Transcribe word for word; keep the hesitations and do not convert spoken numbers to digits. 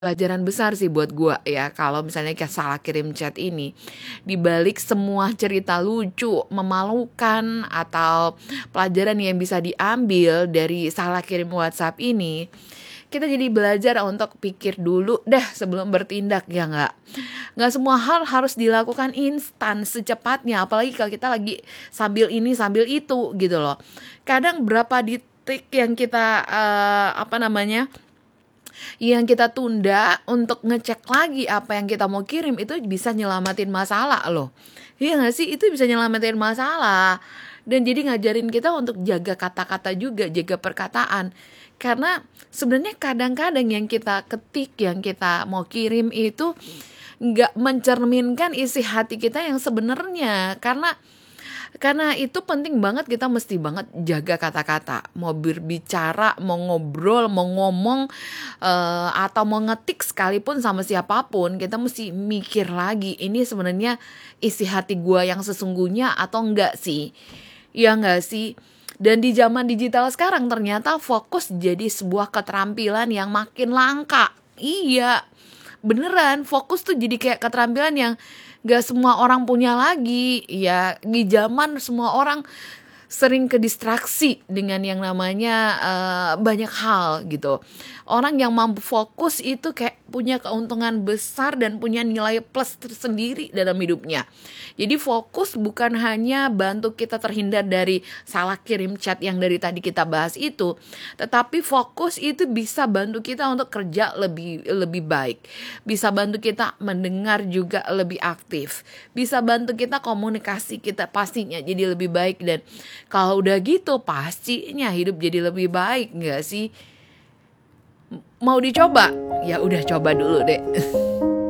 Pelajaran besar sih buat gua ya, kalau misalnya kayak salah kirim chat ini. Di balik semua cerita lucu, memalukan, atau pelajaran yang bisa diambil dari salah kirim WhatsApp ini, kita jadi belajar untuk pikir dulu dah sebelum bertindak, ya nggak? Nggak semua hal harus dilakukan instan secepatnya, apalagi kalau kita lagi sambil ini sambil itu gitu loh. Kadang berapa detik yang kita eh, apa namanya yang kita tunda untuk ngecek lagi apa yang kita mau kirim itu bisa nyelamatin masalah loh. Iya gak sih? Itu bisa nyelamatin masalah. Dan jadi ngajarin kita untuk jaga kata-kata juga, jaga perkataan. Karena sebenarnya kadang-kadang yang kita ketik, yang kita mau kirim itu gak mencerminkan isi hati kita yang sebenarnya. Karena karena itu penting banget, kita mesti banget jaga kata-kata. Mau berbicara, mau ngobrol, mau ngomong, uh, atau mau ngetik sekalipun sama siapapun, kita mesti mikir lagi, ini sebenarnya isi hati gue yang sesungguhnya atau enggak sih? Ya enggak sih? Dan di zaman digital sekarang ternyata fokus jadi sebuah keterampilan yang makin langka. Iya, beneran, fokus tuh jadi kayak keterampilan yang gak semua orang punya lagi. Ya di zaman semua orang sering kedistraksi dengan yang namanya uh, banyak hal gitu. Orang yang mampu fokus itu kayak punya keuntungan besar dan punya nilai plus tersendiri dalam hidupnya. Jadi fokus bukan hanya bantu kita terhindar dari salah kirim chat yang dari tadi kita bahas itu, tetapi fokus itu bisa bantu kita untuk kerja lebih lebih baik, bisa bantu kita mendengar juga lebih aktif, bisa bantu kita komunikasi kita pastinya jadi lebih baik. Dan kalau udah gitu pastinya hidup jadi lebih baik, nggak sih? Mau dicoba? Ya udah, coba dulu deh.